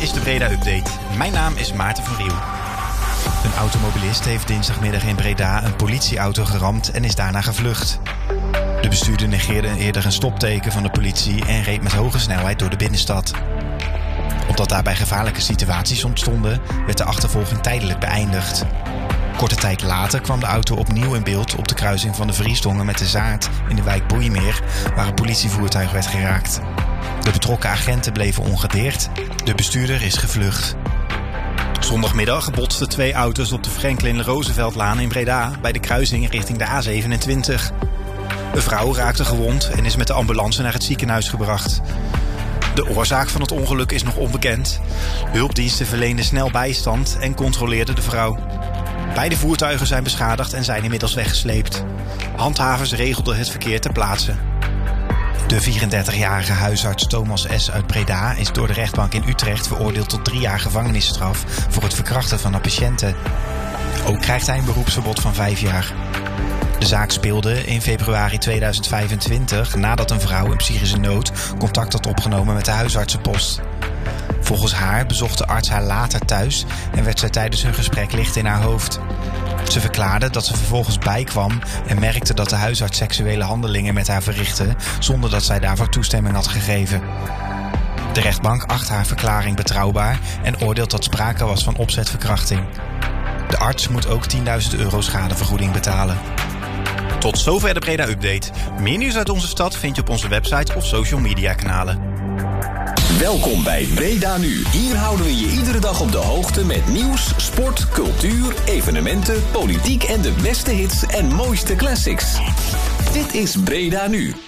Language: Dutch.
is de Breda Update. Mijn naam is Maarten van Riel. Een automobilist heeft dinsdagmiddag in Breda een politieauto geramd en is daarna gevlucht. De bestuurder negeerde eerder een stopteken van de politie en reed met hoge snelheid door de binnenstad. Omdat daarbij gevaarlijke situaties ontstonden, werd de achtervolging tijdelijk beëindigd. Korte tijd later kwam de auto opnieuw in beeld op de kruising van de Vriesdongen met de Zaart in de wijk Boeimeer, waar een politievoertuig werd geraakt. De betrokken agenten bleven ongedeerd. De bestuurder is gevlucht. Zondagmiddag botsten 2 auto's op de Franklin Rooseveltlaan in Breda bij de kruising richting de A27. Een vrouw raakte gewond en is met de ambulance naar het ziekenhuis gebracht. De oorzaak van het ongeluk is nog onbekend. Hulpdiensten verleenden snel bijstand en controleerden de vrouw. Beide voertuigen zijn beschadigd en zijn inmiddels weggesleept. Handhavers regelden het verkeer ter plaatse. De 34-jarige huisarts Thomas S. uit Breda is door de rechtbank in Utrecht veroordeeld tot 3 jaar gevangenisstraf voor het verkrachten van een patiënte. Ook krijgt hij een beroepsverbod van 5 jaar. De zaak speelde in februari 2025 nadat een vrouw in psychische nood contact had opgenomen met de huisartsenpost. Volgens haar bezocht de arts haar later thuis en werd zij tijdens hun gesprek licht in haar hoofd. Ze verklaarde dat ze vervolgens bijkwam en merkte dat de huisarts seksuele handelingen met haar verrichtte zonder dat zij daarvoor toestemming had gegeven. De rechtbank acht haar verklaring betrouwbaar en oordeelt dat sprake was van opzetverkrachting. De arts moet ook €10.000 schadevergoeding betalen. Tot zover de Breda Update. Meer nieuws uit onze stad vind je op onze website of social media kanalen. Welkom bij Breda Nu. Hier houden we je iedere dag op de hoogte met nieuws, sport, cultuur, evenementen, politiek en de beste hits en mooiste classics. Dit is Breda Nu.